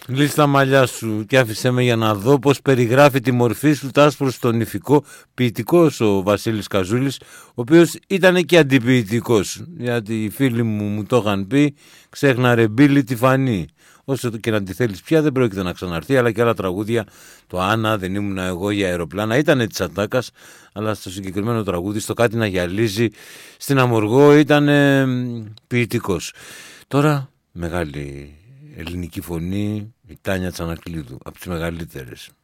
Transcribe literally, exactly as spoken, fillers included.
Λύσει τα μαλλιά σου και άφησέ με για να δω πως περιγράφει τη μορφή σου τάσπρος στον ηφικό. Ποιητικός ο Βασίλης Καζούλης, ο οποίος ήταν και αντιποιητικός, γιατί οι φίλοι μου μου το είχαν πει, ξέχνα ρε Μπίλη τη φανή. Όσο και να τη θέλεις πια δεν πρόκειται να ξαναρθεί, αλλά και άλλα τραγούδια. Το Άννα, δεν ήμουν εγώ για αεροπλάνα, ήταν της Ατάκας, αλλά στο συγκεκριμένο τραγούδι, στο Κάτι να γυαλίζει, στην Αμοργό, ήταν ε, ποιητικός. Τώρα μεγάλη ελληνική φωνή, η Τάνια Τσανακλείδου, από τις μεγαλύτερες.